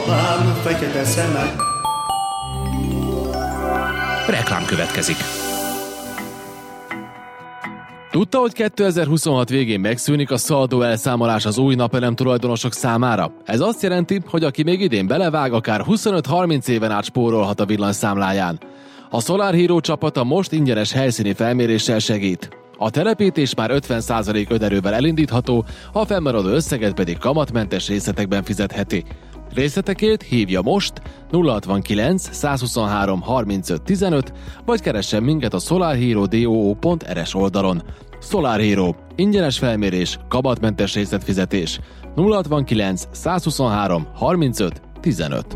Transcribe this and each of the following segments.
apám fekete szeme. Reklám következik. Tudta, hogy 2026 végén megszűnik a szaldó elszámolás az új napelem tulajdonosok számára? Ez azt jelenti, hogy aki még idén belevág, akár 25-30 éven át spórolhat a villanyszámláján. A Solar Hero csapata most ingyenes helyszíni felméréssel segít. A telepítés már 50% önerővel elindítható, a fennmaradó összeget pedig kamatmentes részletekben fizetheti. Részletekért hívja most 069 123 35 15, vagy keressen minket a solarhero.do.rs oldalon. Solar Hero. Ingyenes felmérés, kamatmentes részletfizetés. 069 123 35 15.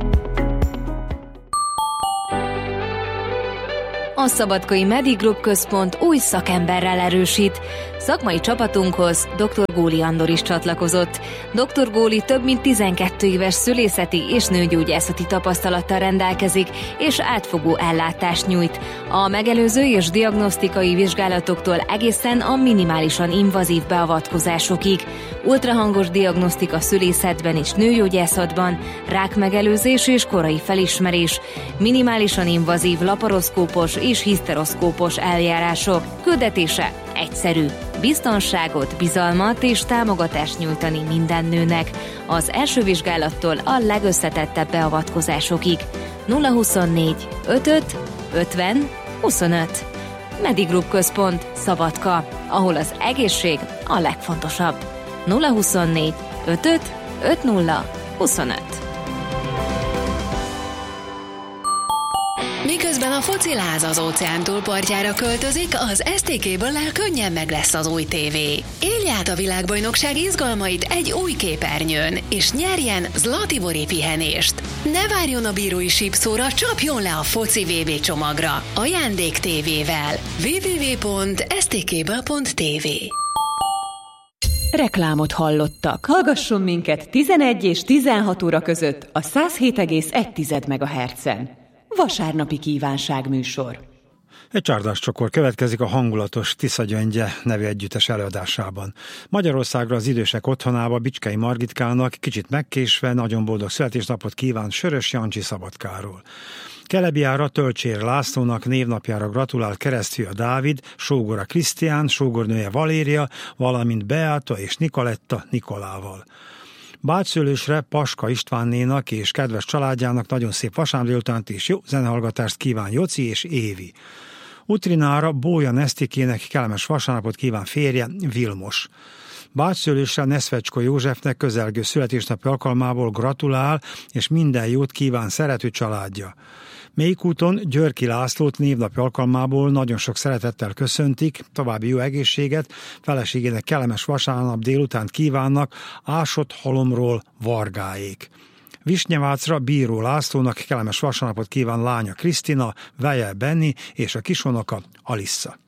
A Szabadkai Medigroup Központ új szakemberrel erősít. Szakmai csapatunkhoz dr. Góli Andor is csatlakozott. Dr. Góli több mint 12 éves szülészeti és nőgyógyászati tapasztalattal rendelkezik, és átfogó ellátást nyújt. A megelőző és diagnosztikai vizsgálatoktól egészen a minimálisan invazív beavatkozásokig. Ultrahangos diagnosztika szülészetben és nőgyógyászatban, rákmegelőzés és korai felismerés, minimálisan invazív laparoszkópos és hiszteroszkópos eljárások. Küldetése egyszerű. Biztonságot, bizalmat és támogatást nyújtani minden nőnek. Az első vizsgálattól a legösszetettebb beavatkozásokig. 024 55 50 25. Medigroup Központ, Szabadka, ahol az egészség a legfontosabb. 024 55 50 25. Miközben a fociláz az óceán túlpartjára költözik, az STK-ből könnyen meg lesz az új tévé. Élj át a világbajnokság izgalmait egy új képernyőn, és nyerjen Zlatibori pihenést. Ne várjon a bírói sípszóra, csapjon le a foci VB csomagra. Ajándék tévével. www.stkből.tv. Reklámot hallottak. Hallgasson minket 11 és 16 óra között a 107,1 MHz-en. Vasárnapi kívánságműsor. Egy csárdás csokor következik a hangulatos Tisza Gyöngye nevű együttes előadásában. Magyarországra az idősek otthonába Bicskei Margitkának kicsit megkésve nagyon boldog születésnapot kíván Sörös Jancsi Szabadkáról. Kelebiára Tölcsér Lászlónak névnapjára gratulál keresztfia Dávid, sógora Krisztián, sógornője Valéria, valamint Beáta és Nikoletta Nikolával. Bácsszülősre Paska Istvánnénak és kedves családjának nagyon szép vasárnap délutánt és jó zenehallgatást kíván Joci és Évi. Utrinára Bója Nesztikének kellemes vasárnapot kíván férje Vilmos. Bácsszülősre Neszfecsko Józsefnek közelgő születésnapi alkalmából gratulál és minden jót kíván szerető családja. Mélyúton Györki Lászlót névnapi alkalmából nagyon sok szeretettel köszöntik, további jó egészséget, feleségének kellemes vasárnap délutánt kívánnak Ásott Halomról Vargáék. Visnyevácra Bíró Lászlónak kellemes vasárnapot kíván lánya Krisztina, veje Benni és a kisonoka Alissa.